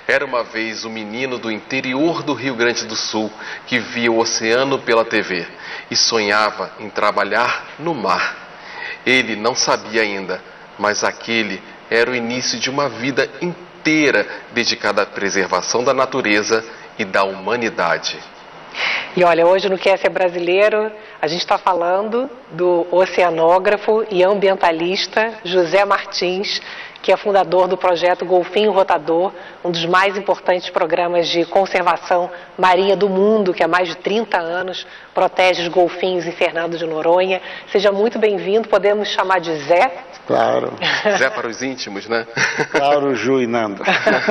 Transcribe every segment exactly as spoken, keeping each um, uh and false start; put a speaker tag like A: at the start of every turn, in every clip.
A: Era uma vez um menino do interior do Rio Grande do Sul que via o oceano pela T V e sonhava em trabalhar no mar. Ele não sabia ainda, mas aquele era o início de uma vida inteira dedicada à preservação da natureza e da humanidade.
B: E olha, hoje no Quer Ser Brasileiro, a gente está falando do oceanógrafo e ambientalista José Martins, que é fundador do projeto Golfinho Rotador, um dos mais importantes programas de conservação marinha do mundo, que há mais de trinta anos protege os golfinhos em Fernando de Noronha. Seja muito bem-vindo, podemos chamar de Zé?
C: Claro.
A: Zé para os íntimos, né?
C: Claro, Ju e Nanda.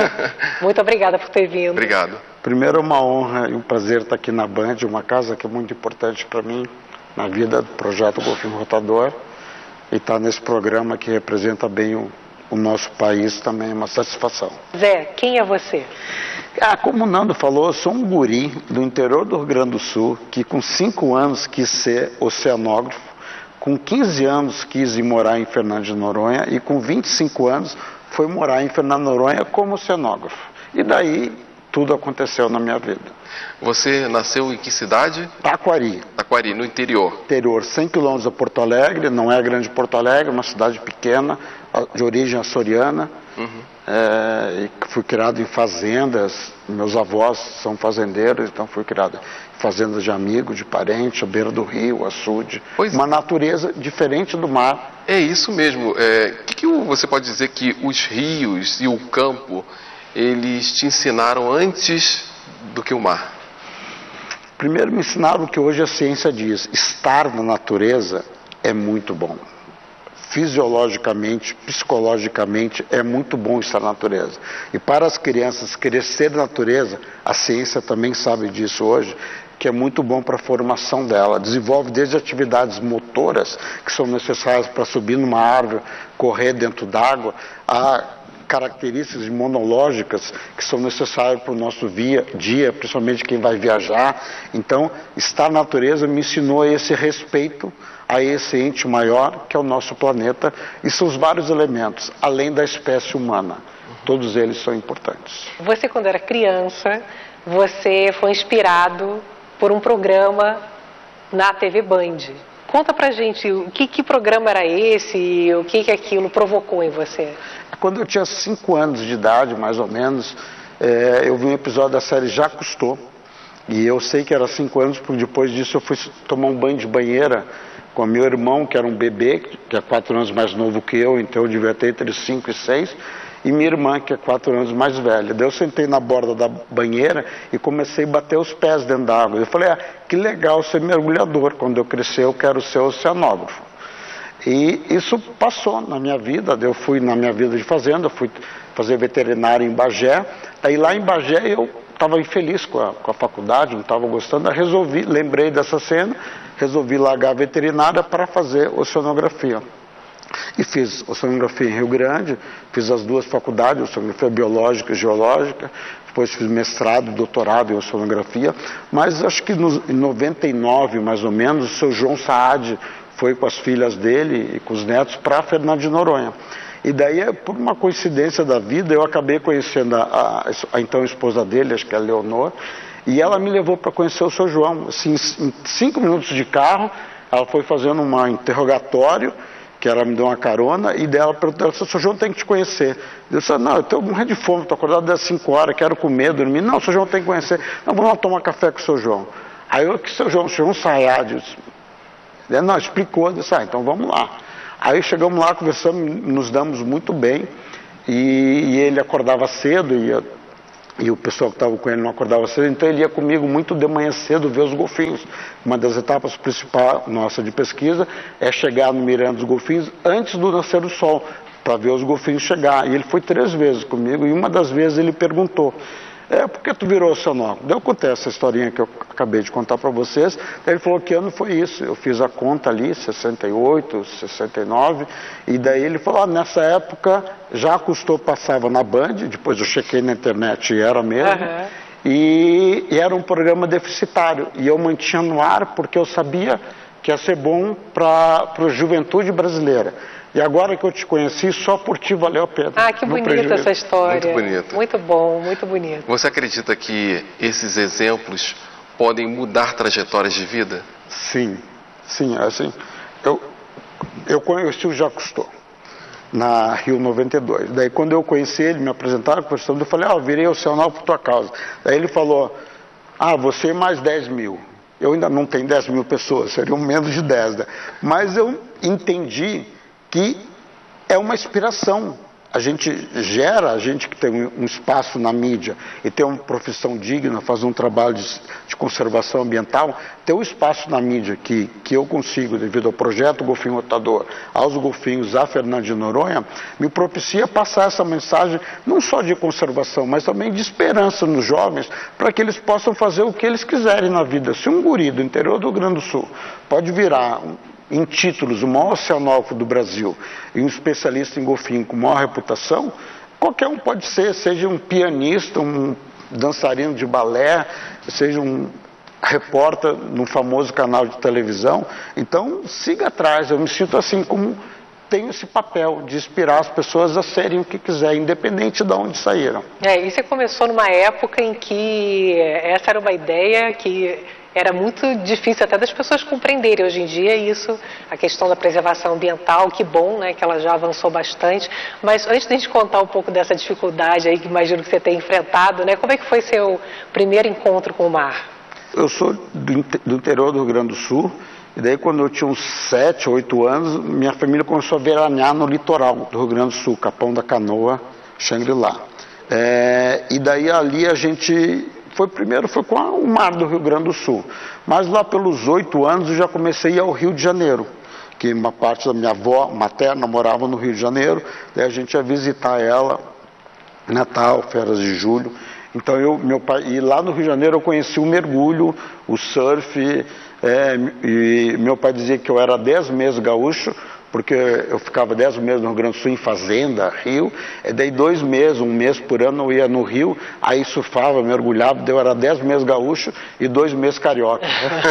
B: Muito obrigada por ter vindo.
A: Obrigado.
C: Primeiro, é uma honra e um prazer estar aqui na Band, uma casa que é muito importante para mim na vida do projeto Golfinho Rotador, e estar nesse programa que representa bem o, o nosso país também é uma satisfação.
B: Zé, quem é você?
C: Ah, como o Nando falou, eu sou um guri do interior do Rio Grande do Sul que com cinco anos quis ser oceanógrafo, com quinze anos quis ir morar em Fernando de Noronha e com vinte e cinco anos foi morar em Fernando de Noronha como oceanógrafo. E daí tudo aconteceu na minha vida.
A: Você nasceu em que cidade?
C: Taquari.
A: Taquari, no interior.
C: Interior, cem quilômetros de Porto Alegre, não é a grande Porto Alegre, é uma cidade pequena, de origem açoriana. Uhum. É, e fui criado em fazendas, meus avós são fazendeiros, então fui criado em fazendas de amigo, de parente, à beira do rio, açude. Pois uma natureza diferente do mar.
A: É isso mesmo. É, que, que você pode dizer que os rios e o campo, eles te ensinaram antes do que o mar?
C: Primeiro me ensinaram o que hoje a ciência diz: estar na natureza é muito bom. Fisiologicamente, psicologicamente, é muito bom estar na natureza. E para as crianças crescer na natureza, a ciência também sabe disso hoje, que é muito bom para a formação dela. Desenvolve desde atividades motoras, que são necessárias para subir numa árvore, correr dentro d'água, a características imunológicas que são necessárias para o nosso dia, dia, principalmente quem vai viajar. Então, estar na natureza me ensinou esse respeito a esse ente maior que é o nosso planeta e seus vários elementos, além da espécie humana. Todos eles são importantes.
B: Você, quando era criança, você foi inspirado por um programa na T V Band. Conta pra gente, o que, que programa era esse e o que, que aquilo provocou em você?
C: Quando eu tinha cinco anos de idade, mais ou menos, é, eu vi um episódio da série Já Custou. E eu sei que era cinco anos, porque depois disso eu fui tomar um banho de banheira com meu irmão, que era um bebê, que é quatro anos mais novo que eu, então eu devia ter entre cinco e seis, e minha irmã, que é quatro anos mais velha. Daí eu sentei na borda da banheira e comecei a bater os pés dentro da água. Eu falei, ah, que legal ser mergulhador, quando eu crescer eu quero ser oceanógrafo. E isso passou na minha vida. Eu fui na minha vida de fazenda, fui fazer veterinário em Bagé. Aí lá em Bagé eu estava infeliz com a, com a faculdade, não estava gostando. Aí resolvi, lembrei dessa cena, resolvi largar a veterinária para fazer oceanografia. E fiz oceanografia em Rio Grande, fiz as duas faculdades, oceanografia biológica e geológica, depois fiz mestrado, doutorado em oceanografia, mas acho que no, em noventa e nove, mais ou menos, o seu João Saad foi com as filhas dele e com os netos para Fernando de Noronha. E daí, por uma coincidência da vida, eu acabei conhecendo a, a, a então esposa dele, acho que é a Leonor, e ela me levou para conhecer o seu João. Assim, em cinco minutos de carro, ela foi fazendo um interrogatório, que ela me deu uma carona, e dela perguntou, o seu João tem que te conhecer. Eu disse, não, eu estou morrendo de fome, estou acordado das cinco horas, quero comer, dormir. Não, o seu João tem que conhecer. Não, vamos lá tomar café com o seu João. Aí eu, que o seu João, o seu João Saad, eu disse, não, explicou, eu disse, ah, então vamos lá. Aí chegamos lá, conversamos, nos damos muito bem, e, e ele acordava cedo, e, eu, e o pessoal que estava com ele não acordava cedo, então ele ia comigo muito de manhã cedo ver os golfinhos. Uma das etapas principais nossa de pesquisa é chegar no Miranda dos Golfinhos antes do nascer do sol, para ver os golfinhos chegar. E ele foi três vezes comigo, e uma das vezes ele perguntou, é, por que tu virou oceanógrafo? Daí eu contei essa historinha que eu acabei de contar para vocês. Daí ele falou, que ano foi isso? Eu fiz a conta ali, sessenta e oito, sessenta e nove, e daí ele falou, ah, nessa época Já Custou passava na Band, depois eu chequei na internet e era mesmo, uhum. e, e era um programa deficitário, e eu mantinha no ar porque eu sabia que ia ser bom para a juventude brasileira. E agora que eu te conheci, só por ti valeu a pena.
B: Ah, que bonita essa história.
A: Muito bonito.
B: Muito bom, muito bonito.
A: Você acredita que esses exemplos podem mudar trajetórias de vida?
C: Sim, sim, assim, eu, eu conheci o Jacques Cousteau na Rio noventa e dois. Daí quando eu conheci ele, me apresentaram, conversando, eu falei, ah, eu virei oceanógrafo por tua causa. Daí ele falou, ah, você mais dez mil. Eu ainda não tenho dez mil pessoas, seriam menos de dez, né? Mas eu entendi que é uma inspiração. A gente gera, a gente que tem um espaço na mídia e tem uma profissão digna, faz um trabalho de, de conservação ambiental, ter um espaço na mídia que, que eu consigo, devido ao projeto Golfinho Rotador, aos golfinhos, a Fernando de Noronha, me propicia passar essa mensagem não só de conservação, mas também de esperança nos jovens, para que eles possam fazer o que eles quiserem na vida. Se um guri do interior do Rio Grande do Sul pode virar em títulos, o maior oceanógrafo do Brasil e um especialista em golfinho com maior reputação, qualquer um pode ser, seja um pianista, um dançarino de balé, seja um repórter num famoso canal de televisão. Então, siga atrás. Eu me sinto assim, como tenho esse papel de inspirar as pessoas a serem o que quiser, independente de onde saíram.
B: É, e você começou numa época em que essa era uma ideia que era muito difícil até das pessoas compreenderem. Hoje em dia isso, a questão da preservação ambiental, que bom, né, que ela já avançou bastante. Mas antes de a gente contar um pouco dessa dificuldade aí, que imagino que você tem enfrentado, né, como é que foi seu primeiro encontro com o mar?
C: Eu sou do, do interior do Rio Grande do Sul, e daí quando eu tinha uns sete, oito anos, minha família começou a veranear no litoral do Rio Grande do Sul, Capão da Canoa, Xangri-Lá. É, e daí ali a gente... Foi, primeiro foi com o mar do Rio Grande do Sul, mas lá pelos oito anos eu já comecei a ir ao Rio de Janeiro, que uma parte da minha avó materna morava no Rio de Janeiro, daí a gente ia visitar ela, Natal, férias de julho. Então eu, meu pai, e lá no Rio de Janeiro eu conheci o mergulho, o surf, é, e meu pai dizia que eu era dez meses gaúcho, porque eu ficava dez meses no Rio Grande do Sul em fazenda, rio, e daí dois meses, um mês por ano eu ia no rio, aí surfava, mergulhava, daí eu era dez meses gaúcho e dois meses carioca.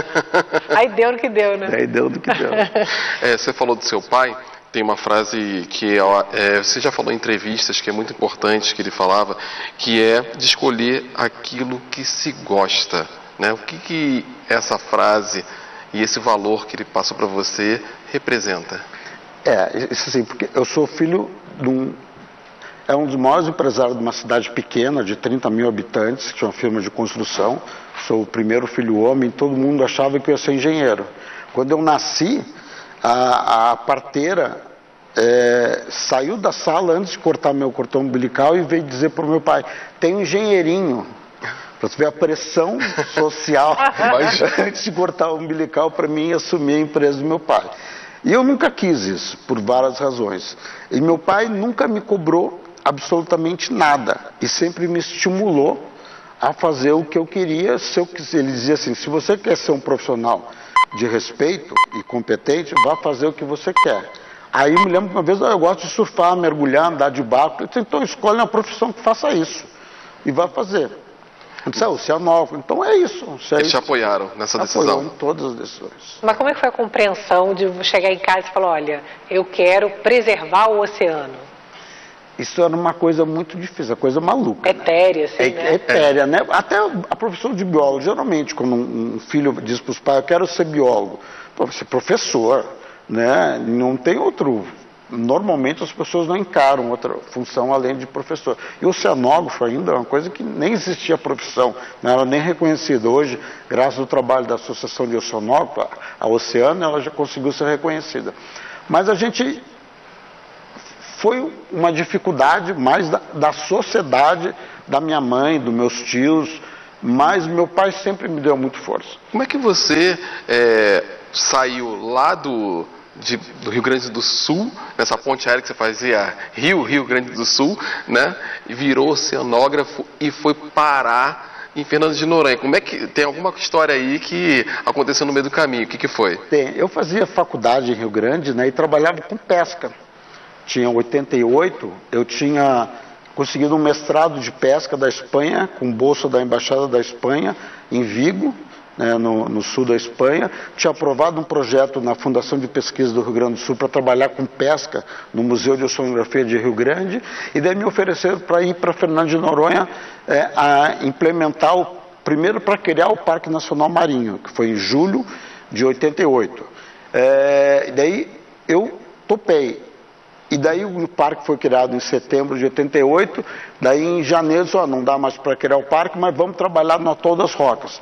B: Aí deu no que deu, né?
C: Aí deu no que deu.
A: É, você falou do seu pai, tem uma frase que é, você já falou em entrevistas, que é muito importante, que ele falava, que é de escolher aquilo que se gosta, né? O que que essa frase e esse valor que ele passou para você representa?
C: É, isso assim, porque eu sou filho de um... É um dos maiores empresários de uma cidade pequena, de trinta mil habitantes, que é uma firma de construção. Sou o primeiro filho homem, todo mundo achava que eu ia ser engenheiro. Quando eu nasci, a, a parteira é, saiu da sala antes de cortar meu cordão umbilical e veio dizer para o meu pai, tem um engenheirinho. Para você ver a pressão social antes de cortar o umbilical para mim assumir a empresa do meu pai. E eu nunca quis isso, por várias razões. E meu pai nunca me cobrou absolutamente nada. E sempre me estimulou a fazer o que eu queria. Se eu quiser. Ele dizia assim, se você quer ser um profissional de respeito e competente, vá fazer o que você quer. Aí me lembro uma vez, eu gosto de surfar, mergulhar, andar de barco. Eu disse, então escolhe uma profissão que faça isso. E vá fazer. Eu disse, é, oceanógrafo. Então é isso. É
A: Eles
C: isso.
A: te apoiaram nessa
C: Apoiou
A: decisão?
C: em todas as decisões.
B: Mas como é que foi a compreensão de chegar em casa e falar, olha, eu quero preservar o oceano?
C: Isso era uma coisa muito difícil, uma coisa maluca.
B: Etérea, assim,
C: É,
B: né?
C: é etérea, né? Até a profissão de biólogo, geralmente, quando um filho diz para os pais, eu quero ser biólogo, pô, você é professor, né? Não tem outro... Normalmente as pessoas não encaram outra função além de professor. E o oceanógrafo ainda é uma coisa que nem existia a profissão, não era nem reconhecida. Hoje, graças ao trabalho da Associação de Oceanógrafos, a Oceano, ela já conseguiu ser reconhecida. Mas a gente... Foi uma dificuldade mais da, da sociedade, da minha mãe, dos meus tios, mas meu pai sempre me deu muito força.
A: Como é que você é, saiu lá do, de, do Rio Grande do Sul, nessa ponte aérea que você fazia Rio, Rio Grande do Sul, né? E virou oceanógrafo e foi parar em Fernando de Noronha? Como é que tem alguma história aí que aconteceu no meio do caminho? O que que foi?
C: Tem, eu fazia faculdade em Rio Grande, né, e trabalhava com pesca. Tinha oitenta e oito, eu tinha conseguido um mestrado de pesca da Espanha, com bolsa da Embaixada da Espanha, em Vigo, né, no, no sul da Espanha, tinha aprovado um projeto na Fundação de Pesquisa do Rio Grande do Sul para trabalhar com pesca no Museu de Oceanografia de Rio Grande, e daí me ofereceram para ir para Fernando de Noronha é, a implementar, o, primeiro para criar o Parque Nacional Marinho, que foi em julho de oitenta e oito. É, e daí eu topei. E daí o parque foi criado em setembro de oitenta e oito, daí em janeiro, ó, não dá mais para criar o parque, mas vamos trabalhar no Atol das Rocas.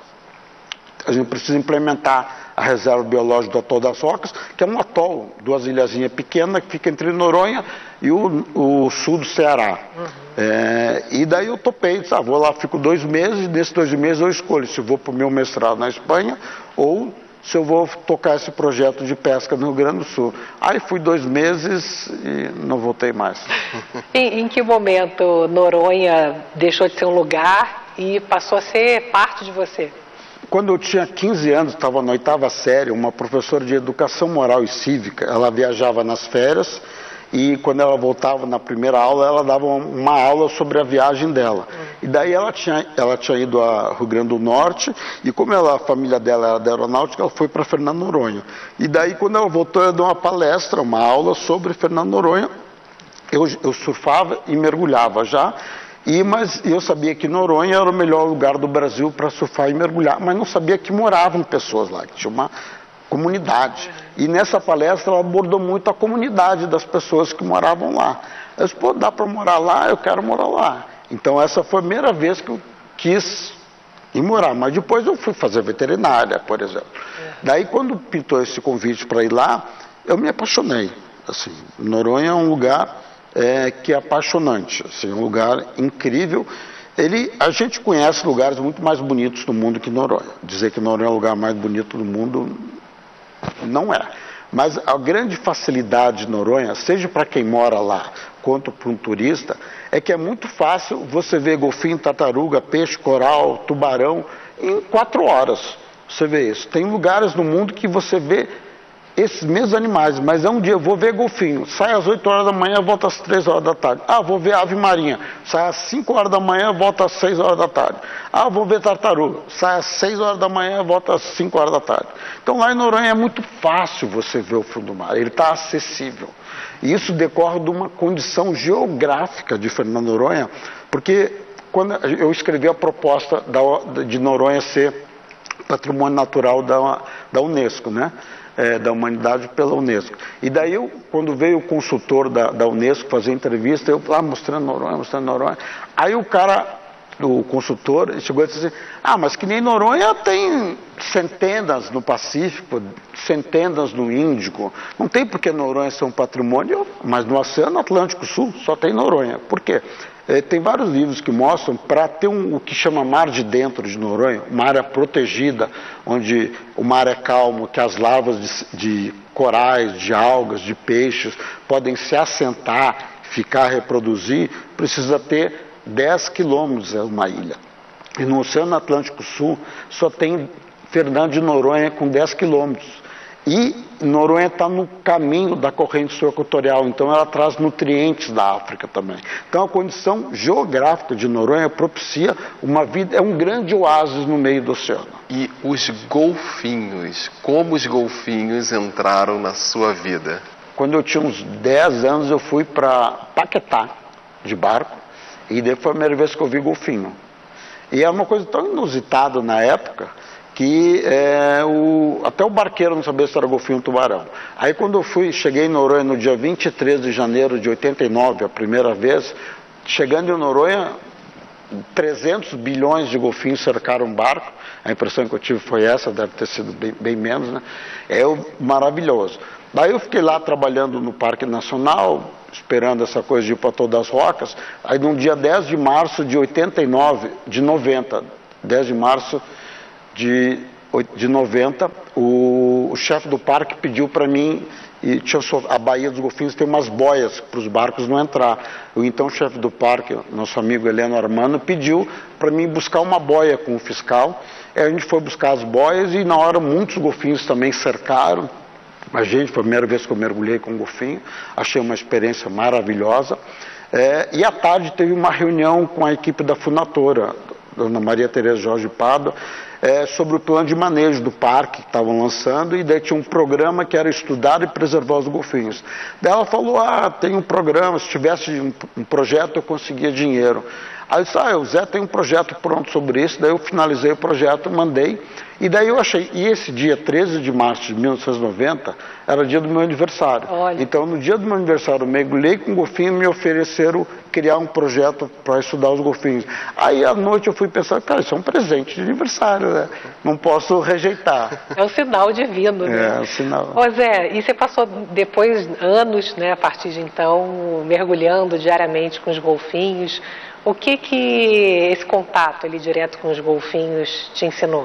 C: A gente precisa implementar a reserva biológica do Atol das Rocas, que é um atol, duas ilhazinhas pequenas, que fica entre Noronha e o, o sul do Ceará. Uhum. É, e daí eu topei, disse, ah, vou lá, fico dois meses, e nesses dois meses eu escolho se eu vou para o meu mestrado na Espanha ou se eu vou tocar esse projeto de pesca no Rio Grande do Sul. Aí fui dois meses e não voltei mais.
B: em, em que momento Noronha deixou de ser um lugar e passou a ser parte de você?
C: Quando eu tinha quinze anos, estava na oitava série, uma professora de educação moral e cívica, ela viajava nas férias e quando ela voltava na primeira aula, ela dava uma aula sobre a viagem dela. E daí ela tinha, ela tinha ido a Rio Grande do Norte, e como ela, a família dela era da aeronáutica, ela foi para Fernando Noronha. E daí quando ela voltou, eu dei uma palestra, uma aula sobre Fernando Noronha. Eu, eu surfava e mergulhava já, e, mas eu sabia que Noronha era o melhor lugar do Brasil para surfar e mergulhar, mas não sabia que moravam pessoas lá, que tinha uma comunidade. E nessa palestra ela abordou muito a comunidade das pessoas que moravam lá. Eu disse, pô, dá para morar lá? Eu quero morar lá. Então essa foi a primeira vez que eu quis ir morar, mas depois eu fui fazer veterinária, por exemplo. Daí quando pintou esse convite para ir lá, eu me apaixonei. Assim, Noronha é um lugar é, que é apaixonante, assim, um lugar incrível. Ele, a gente conhece lugares muito mais bonitos do mundo que Noronha. Dizer que Noronha é o lugar mais bonito do mundo não é. Mas a grande facilidade de Noronha, seja para quem mora lá, quanto para um turista, é que é muito fácil você ver golfinho, tartaruga, peixe, coral, tubarão, em quatro horas. Você vê isso. Tem lugares no mundo que você vê esses mesmos animais, mas é um dia, eu vou ver golfinho, sai às oito horas da manhã, volta às três horas da tarde. Ah, vou ver ave marinha, sai às cinco horas da manhã, volta às seis horas da tarde. Ah, vou ver tartaruga, sai às seis horas da manhã, volta às cinco horas da tarde. Então lá em Noronha é muito fácil você ver o fundo do mar, ele está acessível. E isso decorre de uma condição geográfica de Fernando Noronha, porque quando eu escrevi a proposta da, de Noronha ser patrimônio natural da, da Unesco, né? É, da humanidade pela Unesco. E daí, eu, quando veio o consultor da, da Unesco fazer entrevista, eu lá mostrando Noronha, mostrando Noronha. Aí o cara, o consultor, chegou e disse assim, ah, mas que nem Noronha tem centenas no Pacífico, centenas no Índico. Não tem porque Noronha ser um patrimônio, mas no Oceano Atlântico Sul só tem Noronha. Por quê? É, tem vários livros que mostram, para ter um, o que chama mar de dentro de Noronha, uma área protegida, onde o mar é calmo, que as larvas de, de corais, de algas, de peixes, podem se assentar, ficar, reproduzir, precisa ter dez quilômetros é uma ilha. E no Oceano Atlântico Sul só tem Fernando de Noronha com dez quilômetros. E Noronha está no caminho da corrente sul equatorial, então ela traz nutrientes da África também. Então a condição geográfica de Noronha propicia uma vida, é um grande oásis no meio do oceano.
A: E os golfinhos, como os golfinhos entraram na sua vida?
C: Quando eu tinha uns dez anos eu fui para Paquetá, de barco, e daí foi a primeira vez que eu vi golfinho. E é uma coisa tão inusitada na época, que é, o, até o barqueiro não sabia se era golfinho ou tubarão. Aí quando eu fui, cheguei em Noronha no dia vinte e três de janeiro de oitenta e nove, a primeira vez, chegando em Noronha, trezentos bilhões de golfinhos cercaram o barco, a impressão que eu tive foi essa, deve ter sido bem, bem menos, né? É maravilhoso. Daí eu fiquei lá trabalhando no Parque Nacional, esperando essa coisa de ir para Atol das Rocas. Aí no dia dez de março de oitenta e nove, de noventa, dez de março de, de noventa, o, o chefe do parque pediu para mim, e tinha a Baía dos Golfinhos tem umas boias para os barcos não entrar. O então chefe do parque, nosso amigo Heleno Armando, pediu para mim buscar uma boia com o fiscal. Aí a gente foi buscar as boias e na hora muitos golfinhos também cercaram a gente. Foi a primeira vez que eu mergulhei com um golfinho, achei uma experiência maravilhosa. É, e à tarde teve uma reunião com a equipe da Funatora, Dona Maria Tereza Jorge Pado, é, sobre o plano de manejo do parque que estavam lançando, e daí tinha um programa que era estudar e preservar os golfinhos. Daí ela falou, ah, tem um programa, se tivesse um, um projeto eu conseguia dinheiro. Aí eu disse, ah, o Zé tem um projeto pronto sobre isso, daí eu finalizei o projeto, mandei, e daí eu achei, e esse dia treze de março de mil novecentos e noventa, era dia do meu aniversário.
B: Olha.
C: Então no dia do meu aniversário eu mergulhei com golfinho e me ofereceram criar um projeto para estudar os golfinhos. Aí à noite eu fui pensar, cara, isso é um presente de aniversário, né? Não posso rejeitar.
B: É um sinal divino, né?
C: É, um sinal.
B: Ô Zé, e você passou depois anos, né, a partir de então, mergulhando diariamente com os golfinhos. O que que esse contato ali direto com os golfinhos te ensinou?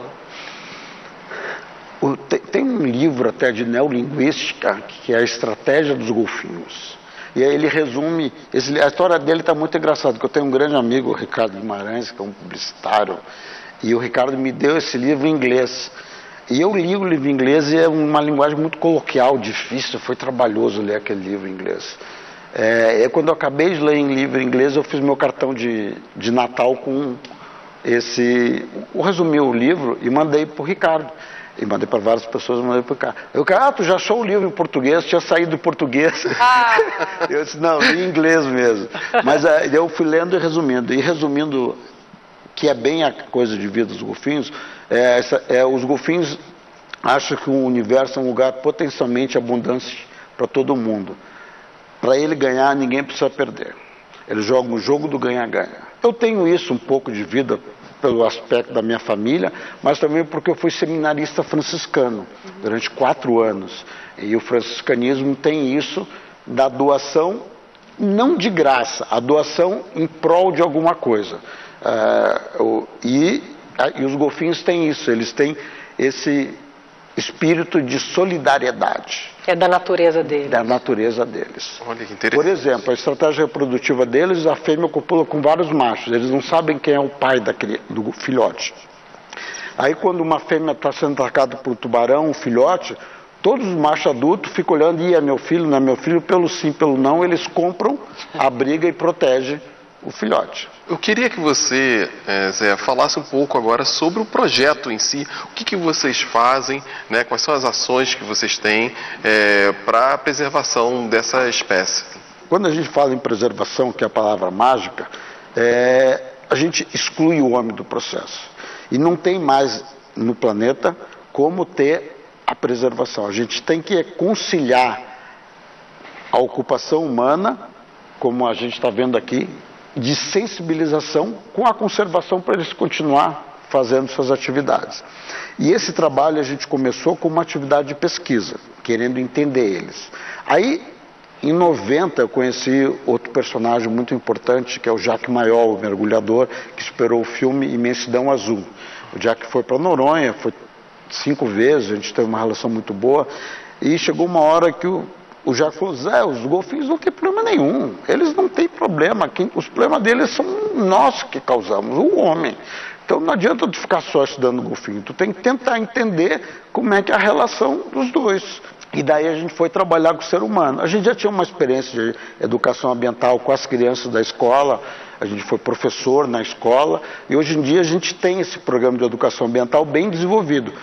C: O, tem, tem um livro até de neolinguística que é a estratégia dos golfinhos. E aí ele resume, esse, a história dele está muito engraçada, porque eu tenho um grande amigo, o Ricardo Guimarães, que é um publicitário, e o Ricardo me deu esse livro em inglês. E eu li o livro em inglês e é uma linguagem muito coloquial, difícil, foi trabalhoso ler aquele livro em inglês. É, quando eu acabei de ler em livro em inglês, eu fiz meu cartão de, de Natal com esse... Eu resumi o livro e mandei para o Ricardo. E mandei para várias pessoas, mandei para o Ricardo. Eu, ah, tu já achou o livro em português? Tinha saído do português. Ah. Eu disse, não, em inglês mesmo. Mas é, eu fui lendo e resumindo. E resumindo, que é bem a coisa de vida dos golfinhos, é, essa, é, os golfinhos acham que o universo é um lugar potencialmente abundante para todo mundo. Para ele ganhar, ninguém precisa perder. Ele joga o jogo do ganha-ganha. Eu tenho isso um pouco de vida pelo aspecto da minha família, mas também porque eu fui seminarista franciscano durante quatro anos. E o franciscanismo tem isso da doação, não de graça, a doação em prol de alguma coisa. Uh, e, e os golfinhos têm isso, eles têm esse espírito de solidariedade.
B: É da natureza deles.
C: Da natureza deles.
A: Olha que interessante.
C: Por exemplo, a estratégia reprodutiva deles, a fêmea copula com vários machos. Eles não sabem quem é o pai daquele, do filhote. Aí quando uma fêmea está sendo atacada por um tubarão, um filhote, todos os machos adultos ficam olhando, e é meu filho, não é meu filho, pelo sim, pelo não, eles compram a briga e protegem o filhote.
A: Eu queria que você, é, Zé, falasse um pouco agora sobre o projeto em si. O que, que vocês fazem, né, quais são as ações que vocês têm é, para a preservação dessa espécie?
C: Quando a gente fala em preservação, que é a palavra mágica, é, a gente exclui o homem do processo. E não tem mais no planeta como ter a preservação. A gente tem que conciliar a ocupação humana, como a gente está vendo aqui, de sensibilização com a conservação para eles continuar fazendo suas atividades. E esse trabalho a gente começou com uma atividade de pesquisa, querendo entender eles. Aí, em noventa, eu conheci outro personagem muito importante, que é o Jacques Mayol, o mergulhador, que esperou o filme Imensidão Azul. O Jacques foi para Noronha, foi cinco vezes, a gente teve uma relação muito boa, e chegou uma hora que o O Jacques falou, Zé, os golfinhos não têm problema nenhum, eles não têm problema, quem, os problemas deles são nós que causamos, o homem. Então não adianta tu ficar só estudando golfinho, tu tem que tentar entender como é que é a relação dos dois. E daí a gente foi trabalhar com o ser humano. A gente já tinha uma experiência de educação ambiental com as crianças da escola, a gente foi professor na escola, e hoje em dia a gente tem esse programa de educação ambiental bem desenvolvido.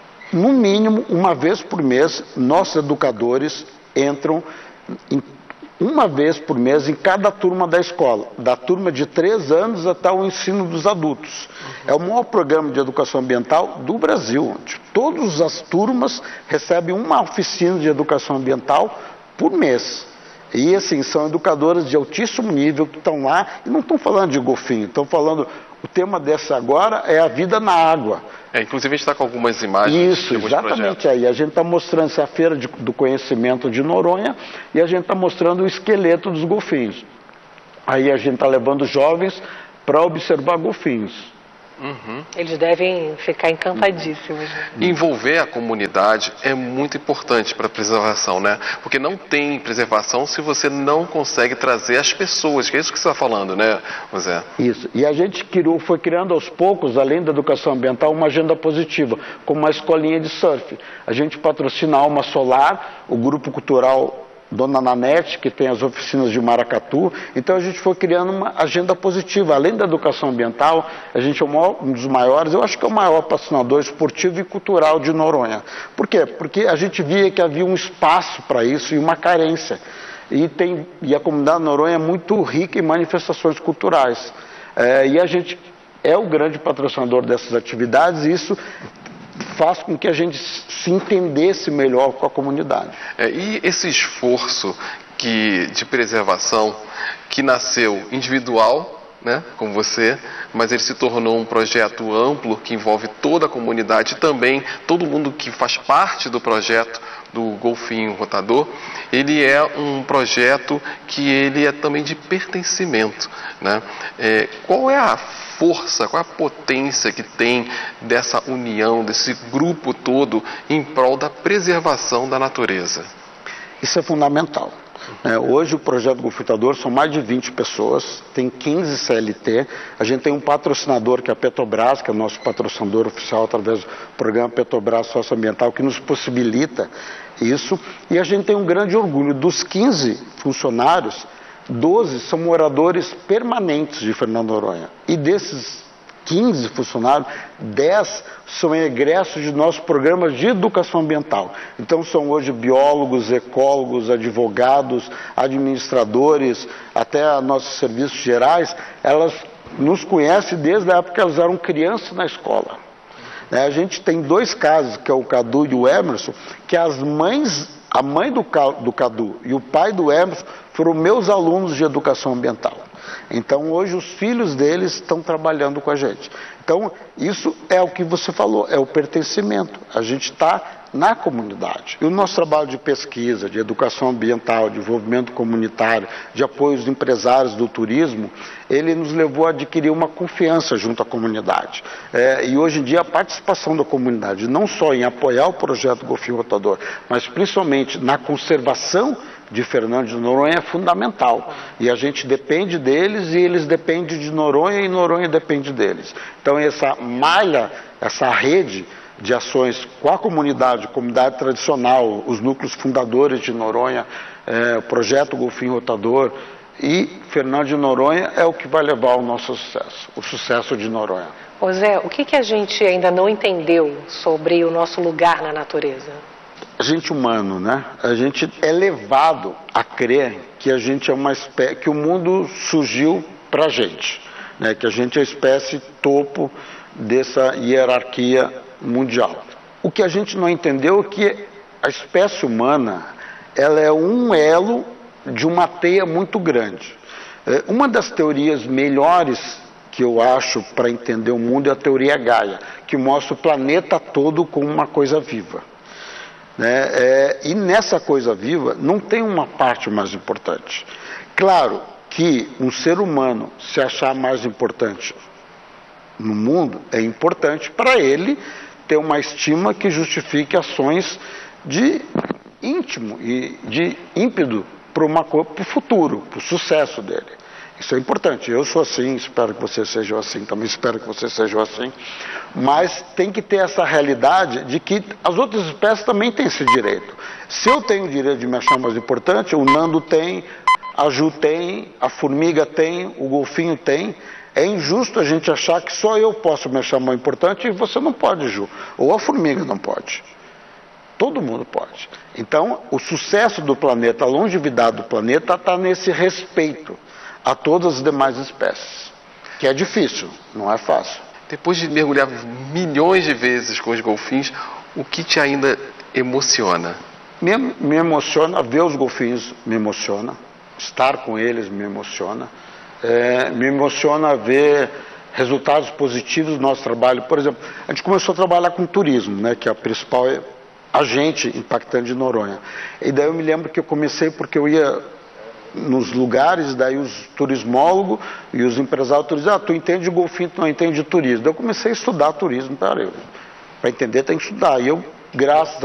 C: No mínimo, uma vez por mês, nossos educadores entram em, uma vez por mês em cada turma da escola, da turma de três anos até o ensino dos adultos. É o maior programa de educação ambiental do Brasil, onde todas as turmas recebem uma oficina de educação ambiental por mês. E assim, são educadoras de altíssimo nível que estão lá, e não estão falando de golfinho, estão falando, o tema dessa agora é a vida na água.
A: É, inclusive a gente está com algumas imagens.
C: Isso, exatamente aí. A gente está mostrando essa feira de, do conhecimento de Noronha, e a gente está mostrando o esqueleto dos golfinhos. Aí a gente está levando jovens para observar golfinhos.
A: Uhum.
B: Eles devem ficar encantadíssimos.
A: Envolver a comunidade é muito importante para a preservação, né? Porque não tem preservação se você não consegue trazer as pessoas, que é isso que você está falando, né, José?
C: Isso. E a gente criou, foi criando aos poucos, além da educação ambiental, uma agenda positiva, como uma escolinha de surf. A gente patrocina a Alma Solar, o grupo cultural Dona Nanete, que tem as oficinas de maracatu. Então a gente foi criando uma agenda positiva. Além da educação ambiental, a gente é um dos maiores, eu acho que é o maior patrocinador esportivo e cultural de Noronha. Por quê? Porque a gente via que havia um espaço para isso e uma carência. E, tem, e a comunidade de Noronha é muito rica em manifestações culturais. É, e a gente é o grande patrocinador dessas atividades, e isso faz com que a gente se entendesse melhor com a comunidade.
A: É, e esse esforço que, de preservação que nasceu individual, né, com você, mas ele se tornou um projeto amplo que envolve toda a comunidade e também todo mundo que faz parte do projeto do Golfinho Rotador. Ele é um projeto que ele é também de pertencimento, né? É, qual é a força, qual é a potência que tem dessa união, desse grupo todo em prol da preservação da natureza?
C: Isso é fundamental. É, hoje o projeto Golfinho Rotador são mais de vinte pessoas, tem quinze C L T, a gente tem um patrocinador que é a Petrobras, que é o nosso patrocinador oficial através do programa Petrobras Socioambiental, que nos possibilita isso, e a gente tem um grande orgulho. Dos quinze funcionários, doze são moradores permanentes de Fernando de Noronha, e desses quinze funcionários, dez são egressos de nossos programas de educação ambiental. Então são hoje biólogos, ecólogos, advogados, administradores, até nossos serviços gerais. Elas nos conhecem desde a época que elas eram crianças na escola. A gente tem dois casos, que é o Cadu e o Emerson, que as mães, a mãe do, do Cadu e o pai do Emerson foram meus alunos de educação ambiental. Então hoje os filhos deles estão trabalhando com a gente. Então isso é o que você falou, é o pertencimento. A gente está na comunidade. E o nosso trabalho de pesquisa, de educação ambiental, de desenvolvimento comunitário, de apoio aos empresários do turismo, ele nos levou a adquirir uma confiança junto à comunidade. É, e hoje em dia a participação da comunidade, não só em apoiar o projeto Golfinho Rotador, mas principalmente na conservação de Fernando de Noronha, é fundamental. E a gente depende deles e eles dependem de Noronha e Noronha depende deles. Então essa malha, essa rede de ações com a comunidade, comunidade tradicional, os núcleos fundadores de Noronha, é, o projeto Golfinho Rotador e Fernando de Noronha é o que vai levar ao nosso sucesso, o sucesso de Noronha.
B: Ô Zé, o que, que a gente ainda não entendeu sobre o nosso lugar na natureza?
C: A gente humano, né? A gente é levado a crer que a gente é uma espécie, que o mundo surgiu para a gente, né? Que a gente é a espécie topo dessa hierarquia mundial. O que a gente não entendeu é que a espécie humana, ela é um elo de uma teia muito grande. É, uma das teorias melhores que eu acho para entender o mundo é a teoria Gaia, que mostra o planeta todo como uma coisa viva. Né? É, e nessa coisa viva não tem uma parte mais importante. Claro que um ser humano se achar mais importante no mundo é importante para ele ter uma estima que justifique ações de íntimo e de ímpeto para o futuro, para o sucesso dele. Isso é importante. Eu sou assim, espero que você seja assim, também espero que você seja assim. Mas tem que ter essa realidade de que as outras espécies também têm esse direito. Se eu tenho o direito de me achar mais importante, o Nando tem, a Ju tem, a formiga tem, o golfinho tem. É injusto a gente achar que só eu posso me achar mais importante e você não pode, Ju. Ou a formiga não pode. Todo mundo pode. Então, o sucesso do planeta, a longevidade do planeta está nesse respeito a todas as demais espécies, que é difícil, não é fácil.
A: Depois de mergulhar milhões de vezes com os golfinhos, o que te ainda emociona?
C: Me, me emociona ver os golfinhos, me emociona. Estar com eles me emociona. É, me emociona ver resultados positivos do nosso trabalho. Por exemplo, a gente começou a trabalhar com turismo, né, que é a principal agente impactante de Noronha. E daí eu me lembro que eu comecei porque eu ia nos lugares, daí os turismólogos e os empresários turistas, ah, tu entende de golfinho, tu não entende de turismo. Daí eu comecei a estudar turismo, para entender tem que estudar. E eu, graças a